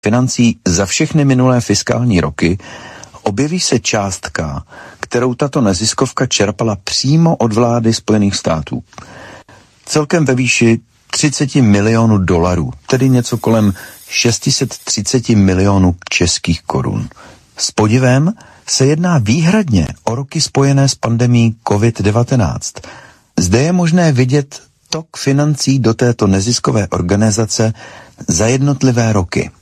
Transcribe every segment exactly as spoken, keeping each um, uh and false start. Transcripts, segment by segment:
financí za všechny minulé fiskální roky, objeví se částka, kterou tato neziskovka čerpala přímo od vlády Spojených států. Celkem ve výši třicet milionů dolarů, tedy něco kolem šest set třicet milionů českých korun. S podivem se jedná výhradně o roky spojené s pandemií covid devatenáct. Zde je možné vidět tok financí do této neziskové organizace za jednotlivé roky.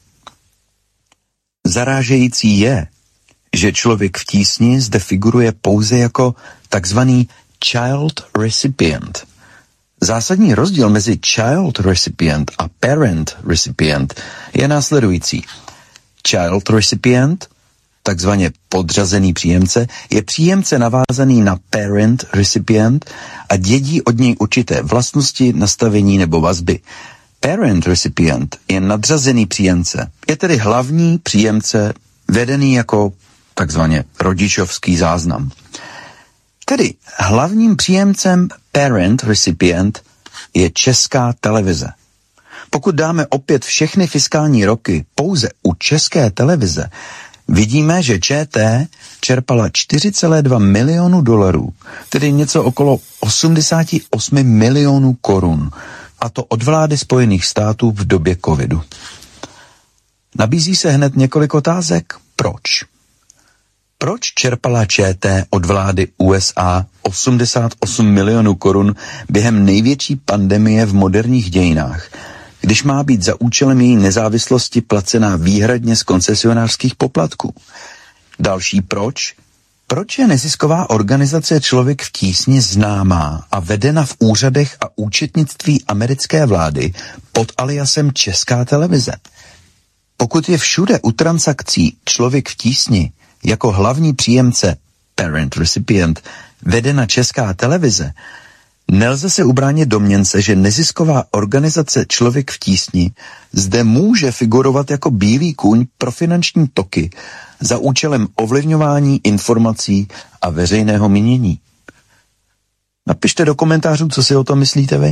Zarážející je, že Člověk v tísni zde figuruje pouze jako takzvaný child recipient. Zásadní rozdíl mezi child recipient a parent recipient je následující. Child recipient, takzvaně podřazený příjemce, je příjemce navázaný na parent recipient a dědí od něj určité vlastnosti, nastavení nebo vazby. Parent recipient je nadřazený příjemce, je tedy hlavní příjemce vedený jako takzvaně rodičovský záznam. Tedy hlavním příjemcem parent recipient je Česká televize. Pokud dáme opět všechny fiskální roky pouze u České televize, vidíme, že ČT čerpala čtyři celé dva milionu dolarů, tedy něco okolo osmdesát osm milionů korun, a to od vlády Spojených států v době covidu. Nabízí se hned několik otázek. Proč? Proč čerpala ČT od vlády U S A osmdesát osm milionů korun během největší pandemie v moderních dějinách, když má být za účelem její nezávislosti placená výhradně z koncesionářských poplatků? Další proč? Proč je nezisková organizace Člověk v tísni známá a vedena v úřadech a účetnictví americké vlády pod aliasem Česká televize? Pokud je všude u transakcí Člověk v tísni jako hlavní příjemce parent recipient vedena Česká televize, nelze se ubránit domněnce, že nezisková organizace Člověk v tísni zde může figurovat jako bílý kůň pro finanční toky za účelem ovlivňování informací a veřejného mínění. Napište do komentářů, co si o tom myslíte vy.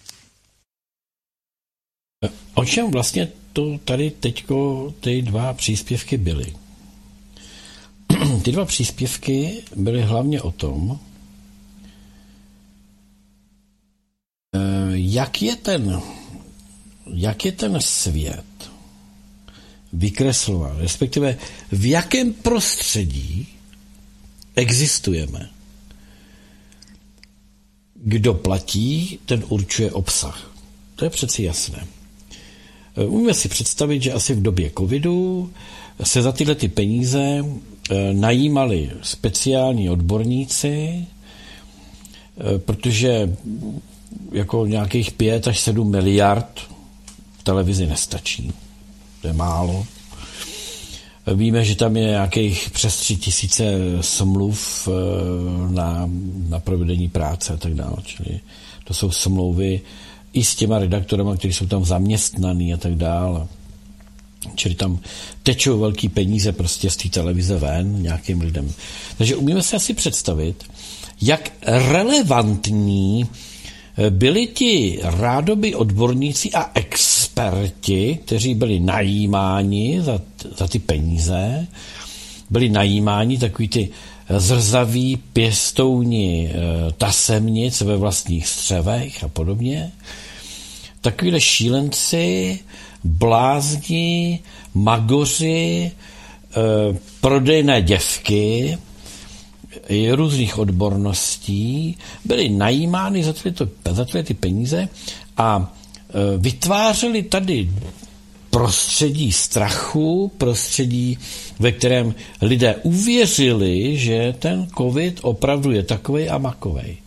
O čem vlastně to tady teďko ty dva příspěvky byly? Ty dva příspěvky byly hlavně o tom, jak je ten, jak je ten svět vykreslován, respektive v jakém prostředí existujeme. Kdo platí, ten určuje obsah. To je přeci jasné. Umíme si představit, že asi v době covidu se za tyhle ty peníze najímali speciální odborníci, protože jako nějakých pět až sedm miliard v televizi nestačí. To je málo. Víme, že tam je nějakých přes tři tisíce smluv na, na provedení práce a tak dále. Čili to jsou smlouvy i s těma redaktorama, kteří jsou tam zaměstnaný a tak dále. Čili tam tečou velký peníze prostě z té televize ven nějakým lidem. Takže umíme si asi představit, jak relevantní byli ti rádoby odborníci a experti, kteří byli najímáni za, za ty peníze, byli najímáni takový ty zrzaví pěstouni tasemnic ve vlastních střevech a podobně. Takovýhle šílenci, blázni, magoři, prodejné děvky různých odborností byly najímány za tyhle, za tyhle ty peníze a vytvářeli tady prostředí strachu, prostředí, ve kterém lidé uvěřili, že ten covid opravdu je takovej a makovej.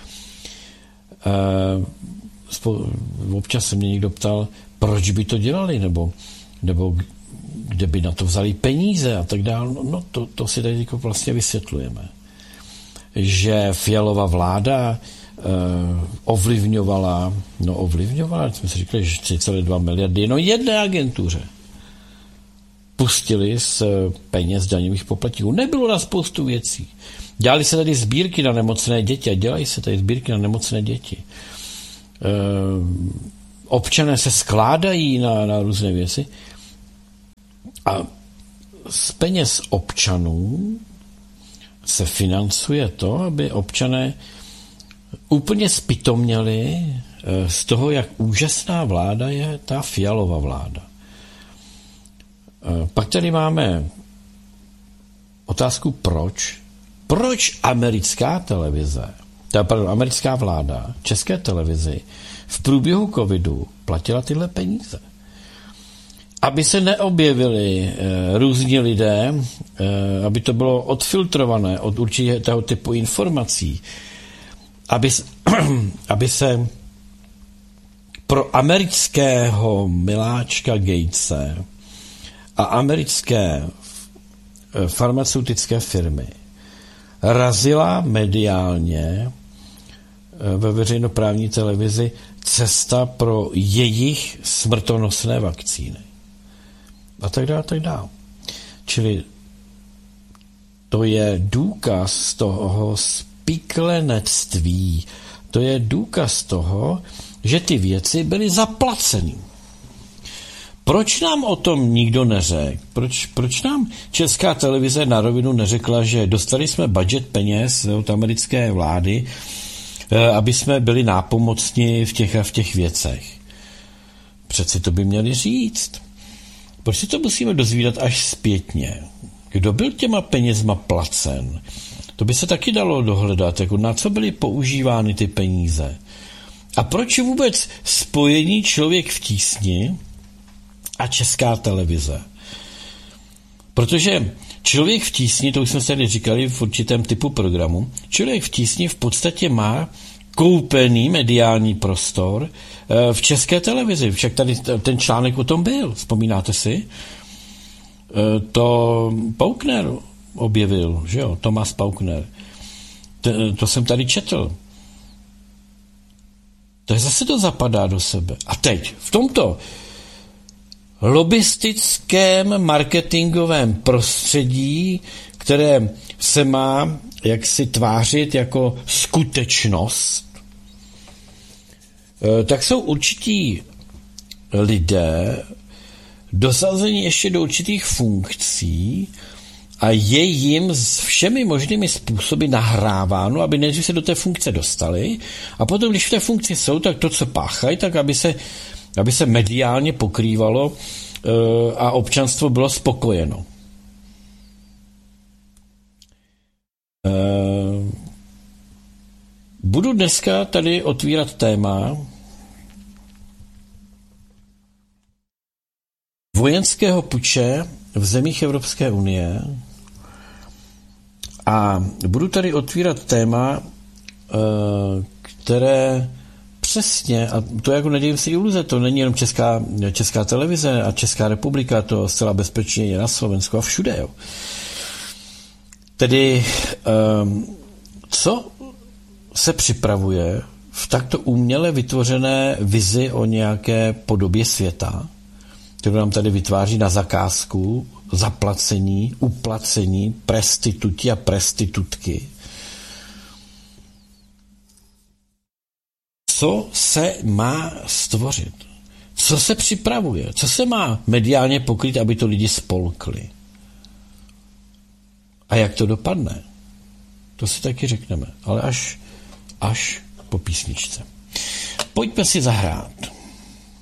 Občas se mě někdo ptal, proč by to dělali, nebo, nebo kde by na to vzali peníze a tak dále. No, no to, to si tady vlastně vysvětlujeme. Že Fialova vláda eh, ovlivňovala, no ovlivňovala, jsme si říkali, že tři celé dva miliardy jenom jedné agentuře pustili z peněz daňových poplatníků. Nebylo na spoustu věcí. Dělali se tady sbírky na nemocné děti a dělají se tady sbírky na nemocné děti. Eh, občané se skládají na, na různé věci. A z peněz občanů se financuje to, aby občané úplně zpytoměli z toho, jak úžasná vláda je ta Fialova vláda. Pak tady máme otázku proč. Proč americká televize, teda, pardon, americká vláda české televizi v průběhu covidu platila tyhle peníze? Aby se neobjevili e, různí lidé, e, aby to bylo odfiltrované od určitého typu informací, aby, aby se pro amerického miláčka Gatese a americké farmaceutické firmy razila mediálně ve veřejnoprávní televizi cesta pro jejich smrtonosné vakcíny. A tak dále, tak dále. Čili to je důkaz toho spiklenectví. To je důkaz toho, že ty věci byly zaplaceny. Proč nám o tom nikdo neřekl? Proč, proč nám Česká televize na rovinu neřekla, že dostali jsme budget peněz od americké vlády, aby jsme byli nápomocni v těch a v těch věcech? Přeci to by měli říct. Proč si to musíme dozvídat až zpětně? Kdo byl těma penězma placen? To by se taky dalo dohledat, jako na co byly používány ty peníze. A proč je vůbec spojení Člověk v tísni a Česká televize? Protože Člověk v tísni, to už jsme se tady říkali v určitém typu programu, Člověk v tísni v podstatě má koupený mediální prostor v České televizi. Však tady ten článek o tom byl, vzpomínáte si? To Paukner objevil, že jo, Tomáš Paukner. To, to jsem tady četl. To je zase to zapadá do sebe. A teď, v tomto lobistickém marketingovém prostředí, které se má jaksi tvářit jako skutečnost, tak jsou určití lidé dosazení ještě do určitých funkcí a je jim s všemi možnými způsoby nahráváno, aby než se do té funkce dostali a potom, když v té funkci jsou, tak to, co páchají, tak aby se, aby se mediálně pokrývalo a občanstvo bylo spokojeno. Budu dneska tady otvírat téma vojenského puče v zemích Evropské unie a budu tady otvírat téma, které přesně, a to jako nedělím si iluze, to není jenom Česká, Česká televize a Česká republika, to zcela bezpečně je na Slovensku a všude. Jo. Tedy, co se připravuje v takto uměle vytvořené vizi o nějaké podobě světa, kterou nám tady vytváří na zakázku, zaplacení, uplacení, prestituti a prestitutky. Co se má stvořit? Co se připravuje? Co se má mediálně pokryt, aby to lidi spolkli? A jak to dopadne? To si taky řekneme, ale až, až po písničce. Pojďme si zahrát.